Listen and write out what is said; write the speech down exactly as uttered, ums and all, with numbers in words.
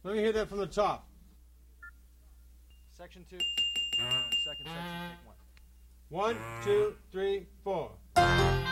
Let me hear that from the top. Section two. Uh, second section, take one. One, two, three, four.